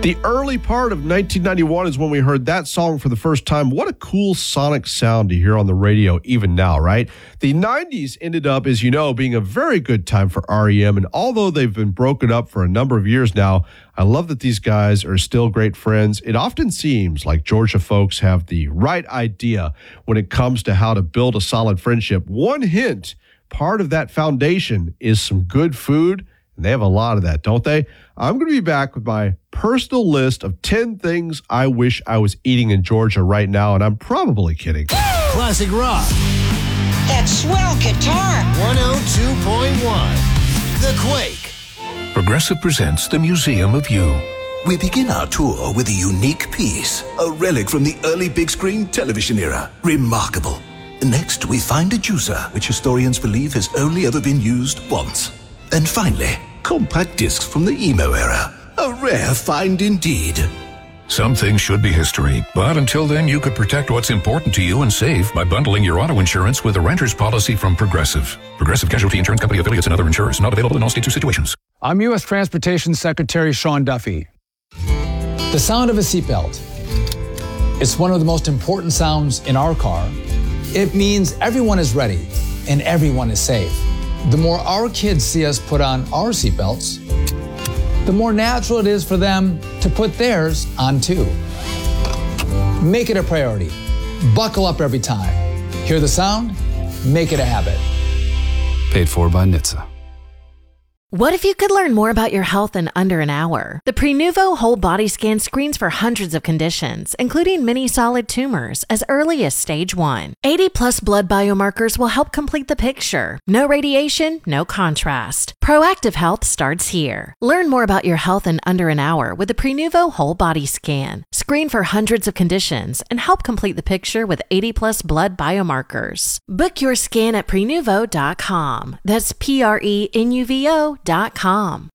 The early part of 1991 is when we heard that song for the first time. What a cool sonic sound to hear on the radio even now, right? The 90s ended up, as you know, being a very good time for REM, and although they've been broken up for a number of years now, I love that these guys are still great friends. It often seems like Georgia folks have the right idea when it comes to how to build a solid friendship. One hint, part of that foundation is some good food. And they have a lot of that, don't they? I'm going to be back with my personal list of 10 things I wish I was eating in Georgia right now, and I'm probably kidding. Classic rock. That swell guitar. 102.1. The Quake. Progressive presents the Museum of You. We begin our tour with a unique piece, a relic from the early big screen television era. Remarkable. Next, we find a juicer, which historians believe has only ever been used once. And finally, compact discs from the emo era. A rare find indeed. Some things should be history, but until then, you could protect what's important to you and save by bundling your auto insurance with a renter's policy from Progressive. Progressive Casualty Insurance Company affiliates and other insurers. Not available in all states or situations. I'm U.S. Transportation Secretary Sean Duffy. The sound of a seatbelt. It's one of the most important sounds in our car. It means everyone is ready and everyone is safe. The more our kids see us put on our seatbelts, the more natural it is for them to put theirs on too. Make it a priority. Buckle up every time. Hear the sound? Make it a habit. Paid for by NHTSA. What if you could learn more about your health in under an hour? The Prenuvo Whole Body Scan screens for hundreds of conditions, including many solid tumors, as early as stage 1. 80-plus blood biomarkers will help complete the picture. No radiation, no contrast. Proactive health starts here. Learn more about your health in under an hour with the Prenuvo Whole Body Scan. Screen for hundreds of conditions and help complete the picture with 80-plus blood biomarkers. Book your scan at Prenuvo.com. That's Prenuvo.com.